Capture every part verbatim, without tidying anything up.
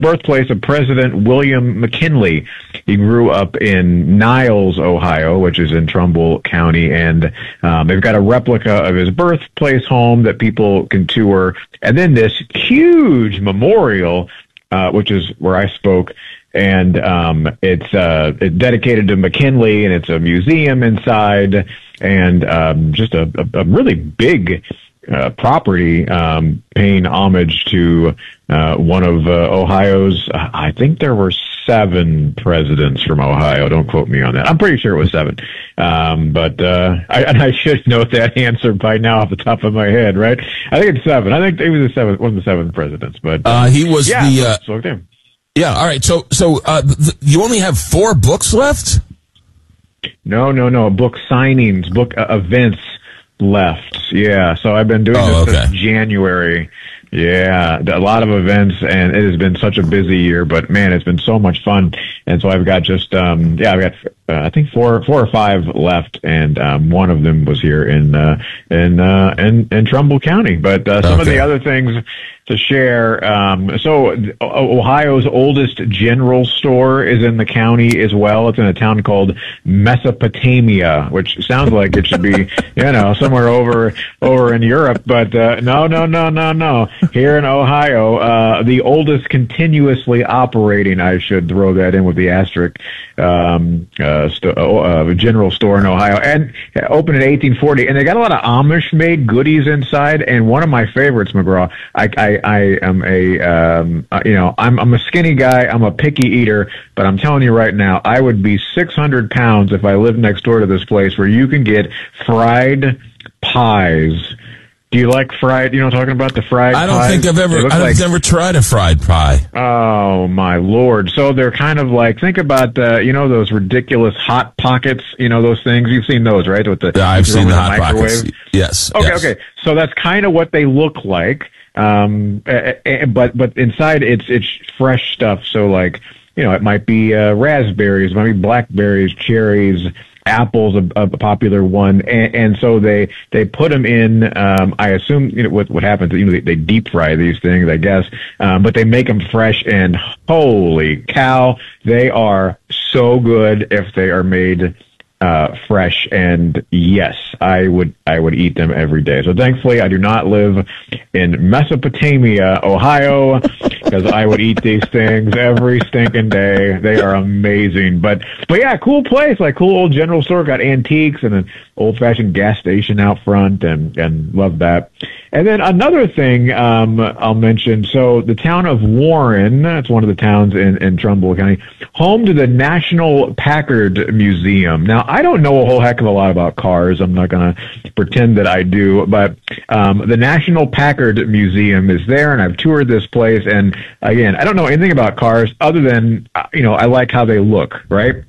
birthplace of President William McKinley. He grew up in Niles, Ohio, which is in Trumbull County, and um, they've got a replica of his birthplace home that people can tour, and then this huge memorial, uh, which is where I spoke. And um, it's uh, it's dedicated to McKinley, and it's a museum inside, and um, just a, a, a really big uh, property um, paying homage to uh, one of uh, Ohio's. I think there were seven presidents from Ohio. Don't quote me on that. I'm pretty sure it was seven. Um, but uh, I, and I should know that answer by now off the top of my head, right? I think it's seven. I think he was the seventh, one of the seven presidents. But uh, uh, he was yeah, the. Uh, so, so Yeah, all right. So, so uh, th- you only have four books left? No, no, no. Book signings, book uh, events left. Yeah, so I've been doing Oh, this okay. since January. Yeah, a lot of events, and it has been such a busy year. But man, it's been so much fun. And so I've got just um, yeah, I've got uh, I think four, four or five left, and um, one of them was here in uh, in uh, in in Trumbull County. But uh, some Okay. of the other things to share. Um, so Ohio's oldest general store is in the county as well. It's in a town called Mesopotamia, which sounds like it should be, you know, somewhere over over in Europe. But uh, no, no, no, no, no. Here in Ohio, uh, the oldest continuously operating, I should throw that in with the asterisk, um, uh, st- uh, general store in Ohio, and opened in eighteen forty. And they got a lot of Amish-made goodies inside. And one of my favorites, McGraw, I, I, I am a, um, uh, you know, I'm, I'm a skinny guy. I'm a picky eater, but I'm telling you right now, I would be six hundred pounds if I lived next door to this place where you can get fried pies. Do you like fried? You know what I'm talking about, the fried I don't pies? think I've ever, They look I've like- never tried a fried pie. Oh my Lord! So they're kind of like, think about uh, you know those ridiculous hot pockets. You know those things. You've seen those, right? With the Yeah, I've you throw seen them the in hot microwave. pockets. Yes. Okay, yes. okay. So that's kind of what they look like. Um, uh, uh, but but inside it's it's fresh stuff. So like you know it might be uh, raspberries, it might be blackberries, cherries. Apple's a, a popular one, and, and so they they put them in. Um, I assume you know what what happens. You know they, they deep fry these things, I guess, um, but they make them fresh. And holy cow, they are so good if they are made uh, fresh. And yes, I would I would eat them every day. So thankfully, I do not live in Mesopotamia, Ohio, because I would eat these things every stinking day. They are amazing. But but yeah, cool place, like cool old general store. Got antiques and an old fashioned gas station out front, and and love that. And then another thing um, I'll mention. So the town of Warren, that's one of the towns in, in Trumbull County, home to the National Packard Museum. Now, I don't know a whole heck of a lot about cars. I'm not going to pretend that I do, but um, the National Packard Museum is there, and I've toured this place. And again, I don't know anything about cars other than, uh, you know, I like how they look, right?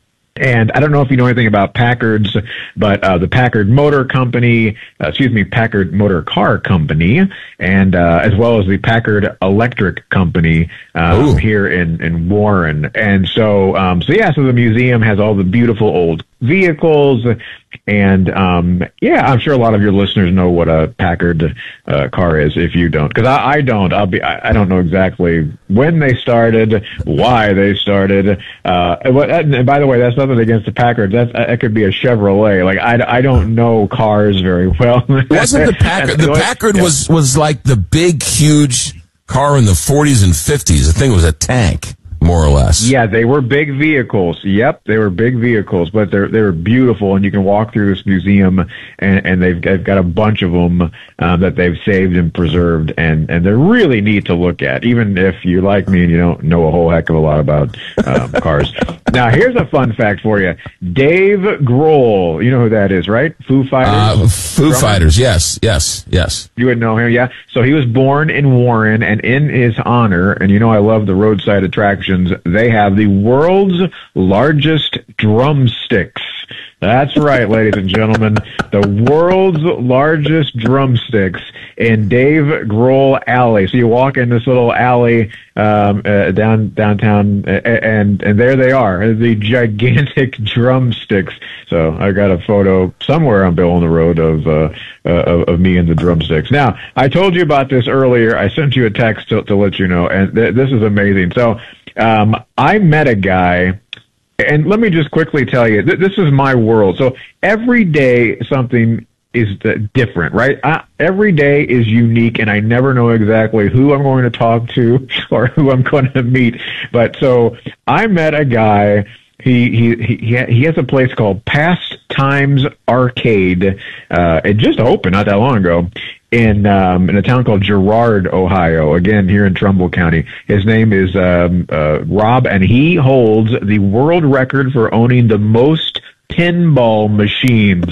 And I don't know if you know anything about Packards, but uh, the Packard Motor Company, uh, excuse me, Packard Motor Car Company, and uh, as well as the Packard Electric Company um, here in, in Warren. And so, um, so yeah, so the museum has all the beautiful old vehicles. And um, yeah, I'm sure a lot of your listeners know what a Packard uh, car is. If you don't, because I, I don't, I'll be, I, I don't know exactly when they started, why they started. Uh, and by the way, that's nothing against the Packard. That's that could be a Chevrolet. Like I, I don't know cars very well. Wasn't the Packard? The Packard was was like the big, huge car in the forties and fifties. The thing was a tank, more or less. Yeah, they were big vehicles. Yep, they were big vehicles, but they're they were beautiful, and you can walk through this museum, and, and they've, they've got a bunch of them um, that they've saved and preserved, and, and they're really neat to look at, even if you're like me and you don't know a whole heck of a lot about um, cars. Now, here's a fun fact for you. Dave Grohl, you know who that is, right? Foo Fighters? Uh, Foo Drummer? Fighters, yes, yes, yes. You would know him, yeah. So he was born in Warren, and in his honor, and you know I love the roadside attractions, they have the world's largest drumsticks That's right, ladies and gentlemen. The world's largest drumsticks in Dave Grohl Alley. So you walk in this little alley um, uh, down downtown, uh, and and there they are, the gigantic drumsticks. So I got a photo somewhere on Bill on the Road of, uh, uh, of of me and the drumsticks. Now, I told you about this earlier. I sent you a text to, to let you know, and th- this is amazing. So um, I met a guy. And let me just quickly tell you, th- this is my world. So every day something is different, right? I, every day is unique, and I never know exactly who I'm going to talk to or who I'm going to meet. But so I met a guy. He he he he has a place called Pastimes Arcade. Uh, it just opened not that long ago in um, in a town called Girard, Ohio. Again, here in Trumbull County. His name is um, uh, Rob, and he holds the world record for owning the most pinball machines.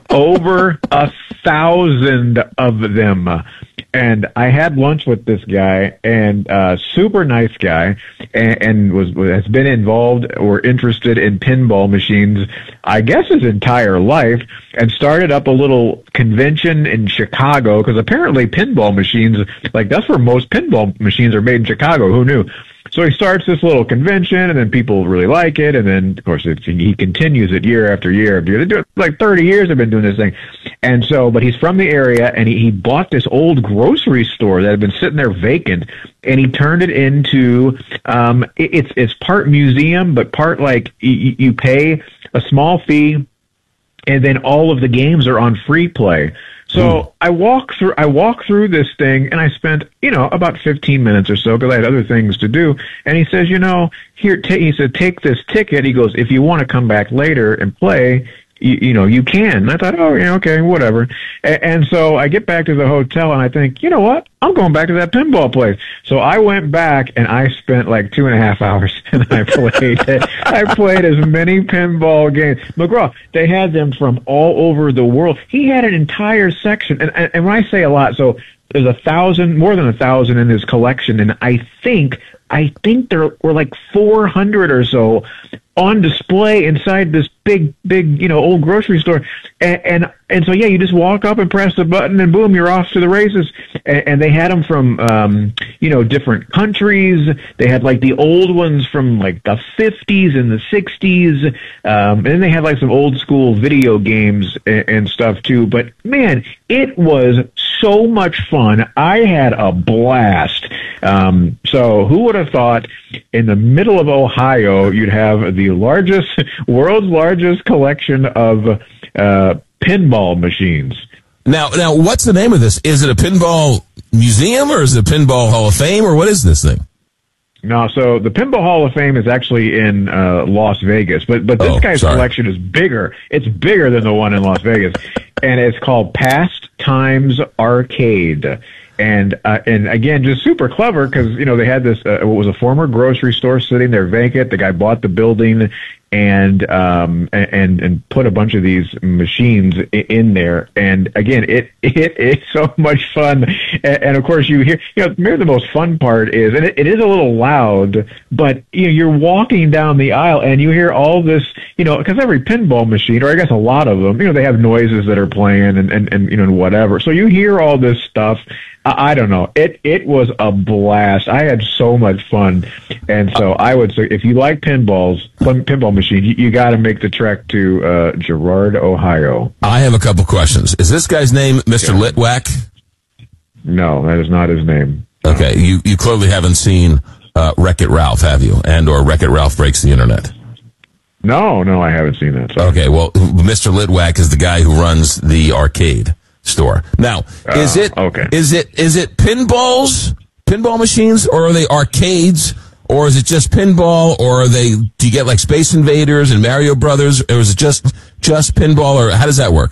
Over a thousand of them. And I had lunch with this guy, and uh, super nice guy, and, and was has been involved or interested in pinball machines, I guess, his entire life, and started up a little convention in Chicago, because apparently pinball machines, like, that's where most pinball machines are made, in Chicago. Who knew? So he starts this little convention, and then people really like it, and then, of course, it's, he continues it year after year after year. They do it like thirty years. They've been doing this thing. And so, but he's from the area, and he, he bought this old grocery store that had been sitting there vacant, and he turned it into, um, it, it's, it's part museum, but part like you, you pay a small fee, and then all of the games are on free play. So mm. I walk through, I walk through this thing, and I spent, you know, about fifteen minutes or so, because I had other things to do. And he says, you know, here, t-, he said, take this ticket. He goes, if you want to come back later and play, you, you know, you can. And I thought, oh, yeah, okay, whatever. And, and so I get back to the hotel, and I think, you know what? I'm going back to that pinball place. So I went back, and I spent like two and a half hours, and I played I played as many pinball games. McGraw, they had them from all over the world. He had an entire section, and, and, and when I say a lot, so there's a thousand, more than a thousand in his collection, and I think, I think there were like four hundred or so on display inside this big, big, you know, old grocery store. And, and, and so, yeah, you just walk up and press the button, and boom, you're off to the races. And, and they had them from, um, you know, different countries. They had like the old ones from like the fifties and the sixties. Um, and then they had like some old school video games and, and stuff too. But man, it was so much fun. I had a blast. Um, so who would have thought in the middle of Ohio you'd have the largest, world's largest collection of uh, pinball machines? Now, now, what's the name of this? Is it a pinball museum, or is it a pinball Hall of Fame, or what is this thing? No, so the Pinball Hall of Fame is actually in uh, Las Vegas, but but this oh, guy's sorry. collection is bigger. It's bigger than the one in Las Vegas, and it's called Pastimes Arcade. And uh, and again, just super clever, because you know they had this. Uh, it was a former grocery store sitting there vacant. The guy bought the building, and um and and put a bunch of these machines in there. And again, it it is so much fun. And, and of course, you hear, you know, maybe the most fun part is, and it, it is a little loud, but you know, you're walking down the aisle and you hear all this, you know, because every pinball machine, or I guess a lot of them, you know, they have noises that are playing and and, and you know, whatever. So you hear all this stuff. I don't know. It it was a blast. I had so much fun, and so I would say, if you like pinballs, pinball machines, you, you got to make the trek to uh, Girard, Ohio. I have a couple questions. Is this guy's name Mister Yeah. Litwack? No, that is not his name. Okay, you you clearly haven't seen uh, Wreck-It Ralph, have you? And or Wreck-It Ralph Breaks the Internet? No, no, I haven't seen that. Sorry. Okay, well, Mister Litwack is the guy who runs the arcade store. Now, is uh, it okay. is it is it pinballs, pinball machines, or are they arcades, or is it just pinball, or are they, do you get like Space Invaders and Mario Brothers, or is it just just pinball, or how does that work?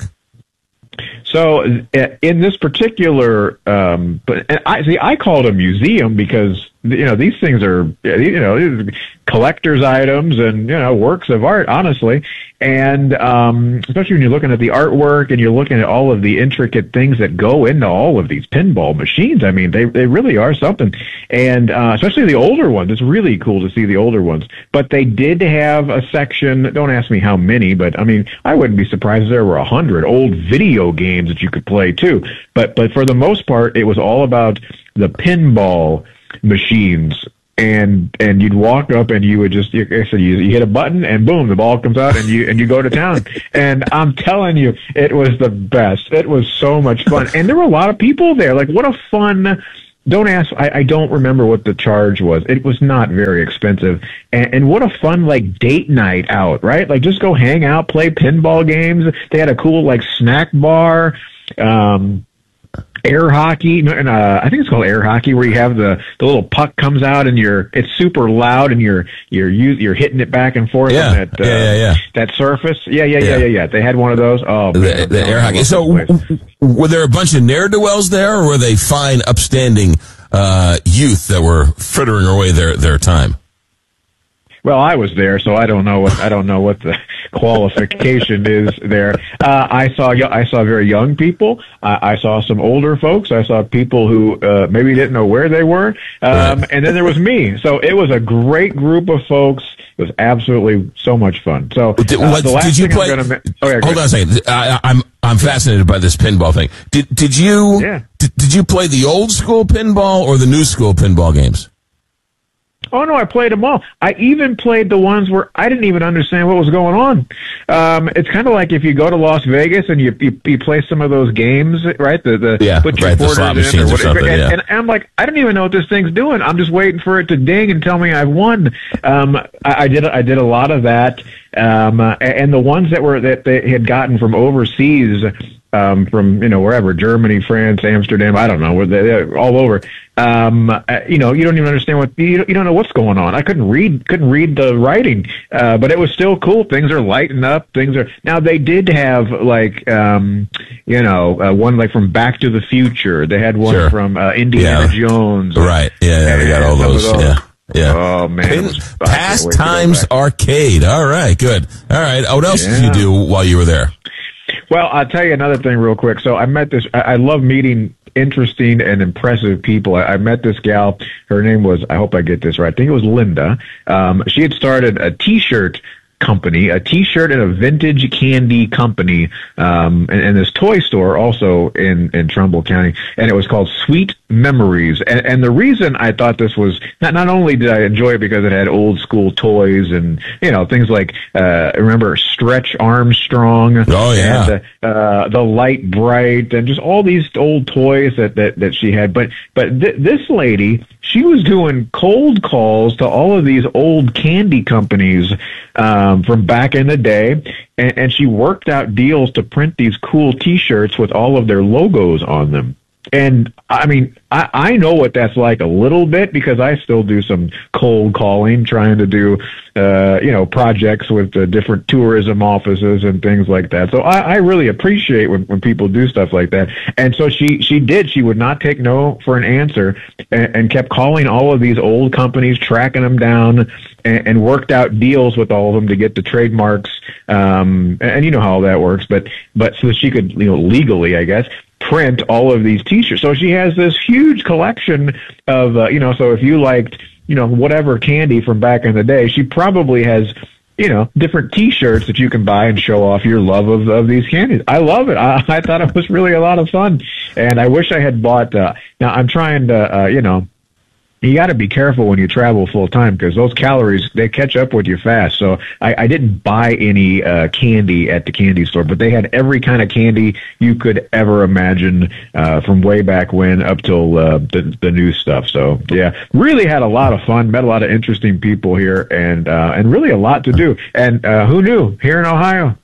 So in this particular, um, but and I see, I call it a museum because you know, these things are, you know, collector's items and, you know, works of art, honestly. And um, especially when you're looking at the artwork and you're looking at all of the intricate things that go into all of these pinball machines. I mean, they they really are something. And uh, especially the older ones. It's really cool to see the older ones. But they did have a section, don't ask me how many, but I mean, I wouldn't be surprised if there were a hundred old video games that you could play too. But, but for the most part, it was all about the pinball machines. And and you'd walk up and you would just, like I said, you, you hit a button and boom, the ball comes out and you and you go to town. And I'm telling you, it was the best. It was so much fun, and there were a lot of people there. Like, what a fun! Don't ask. I, I don't remember what the charge was. It was not very expensive, and, and what a fun like date night out, right? Like, just go hang out, play pinball games. They had a cool like snack bar. Um, Air hockey, and uh, I think it's called air hockey, where you have the, the little puck comes out and you're it's super loud and you're you're you're hitting it back and forth yeah. on that uh, yeah, yeah, yeah. that surface. Yeah, yeah, yeah, yeah, yeah, yeah. They had one of those. Oh, the, man, the air hockey. So, w- were there a bunch of ne'er-do-wells there, or were they fine, upstanding uh, youth that were frittering away their their time? Well, I was there, so I don't know what I don't know what the qualification is there. Uh, I saw I saw very young people. I, I saw some older folks. I saw people who uh, maybe didn't know where they were, um, and then there was me. So it was a great group of folks. It was absolutely so much fun. So uh, did, what, the last did you thing play? I'm gonna, oh, yeah, hold on a second. I, I'm I'm fascinated by this pinball thing. Did did you yeah. did, did you play the old school pinball or the new school pinball games? Oh, no, I played them all. I even played the ones where I didn't even understand what was going on. Um, it's kind of like if you go to Las Vegas and you, you you play some of those games, right? The the yeah, put your right, the slot machines or, or something. And, yeah. and I'm like, I don't even know what this thing's doing. I'm just waiting for it to ding and tell me I've won. Um, I, I did I did a lot of that, um, uh, and the ones that were that they had gotten from overseas. Um, from, you know, wherever, Germany, France, Amsterdam, I don't know, where they, they're all over. Um, uh, you know, you don't even understand what, you don't, you don't know what's going on. I couldn't read, couldn't read the writing, uh, but it was still cool. Things are lighting up. Things are, now they did have like, um, you know, uh, one like from Back to the Future. They had one sure. from, uh, Indiana yeah. Jones. Right. Yeah. yeah they got all those. those. Yeah. Yeah. Oh man. Pin, Pastimes Arcade. All right. Good. All right. What else yeah. did you do while you were there? Well, I'll tell you another thing real quick. So I met this, I, I love meeting interesting and impressive people. I, I met this gal. Her name was, I hope I get this right. I think it was Linda. Um, she had started a t-shirt company, a t-shirt and a vintage candy company, um, and, and this toy store also in, in Trumbull County, and it was called Sweet Memories. And, and the reason I thought this was, not, not only did I enjoy it because it had old school toys and, you know, things like, uh, remember Stretch Armstrong. Oh, yeah. And, uh, uh, the Light Bright and just all these old toys that, that, that she had. But, but th- this lady, she was doing cold calls to all of these old candy companies, um, from back in the day, and, and she worked out deals to print these cool T-shirts with all of their logos on them. And I mean, I, I know what that's like a little bit because I still do some cold calling, trying to do, uh, you know, projects with the different tourism offices and things like that. So I, I really appreciate when, when people do stuff like that. And so she, she did, she would not take no for an answer and, and kept calling all of these old companies, tracking them down and, and worked out deals with all of them to get the trademarks. Um, and, and you know how all that works, but, but so that she could, you know, legally, I guess, print all of these T-shirts. So she has this huge collection of, uh, you know, so if you liked, you know, whatever candy from back in the day, she probably has, you know, different T-shirts that you can buy and show off your love of, of these candies. I love it. I, I thought it was really a lot of fun. And I wish I had bought, uh, now I'm trying to, uh, you know, you got to be careful when you travel full time because those calories, they catch up with you fast. So I, I didn't buy any uh, candy at the candy store, but they had every kind of candy you could ever imagine uh, from way back when up till uh, the, the new stuff. So yeah, really had a lot of fun, met a lot of interesting people here and, uh, and really a lot to do. And uh, who knew here in Ohio?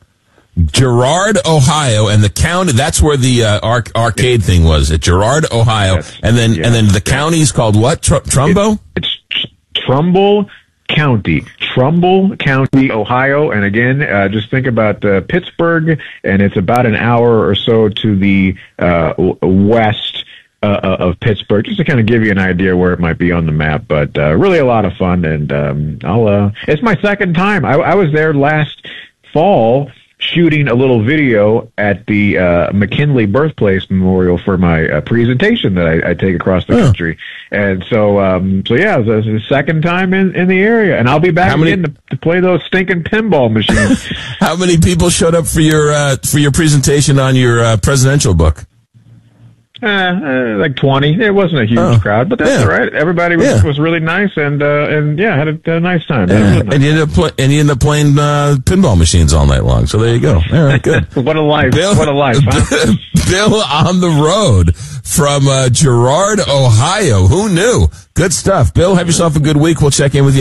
Girard, Ohio, and the county, that's where the uh, arc, arcade thing was, at Girard, Ohio. Yes. And then Yeah. and then the county's called what? Tr- Trumbo? It's, it's Trumbull County, Trumbull County, Ohio. And again, uh, just think about uh, Pittsburgh, and it's about an hour or so to the uh, w- west uh, of Pittsburgh, just to kind of give you an idea where it might be on the map. But uh, really a lot of fun, and um, I'll. Uh, it's my second time. I, I was there last fall, shooting a little video at the uh, McKinley Birthplace Memorial for my uh, presentation that I, I take across the oh. country. And so, um, so yeah, it was the second time in, in the area, and I'll be back many, again to, to play those stinking pinball machines. How many people showed up for your uh, for your presentation on your uh, presidential book? Uh, uh, like twenty. It wasn't a huge oh, crowd, but that's yeah. all right. Everybody was, yeah. was really nice, and uh, and yeah, had a, a nice time. Yeah. Nice. And you ended up pl- and you ended up playing uh, pinball machines all night long. So there you go. All right, good. What a life! Bill, what a life! Huh? Bill on the road from uh, Girard, Ohio. Who knew? Good stuff, Bill. Have yourself a good week. We'll check in with you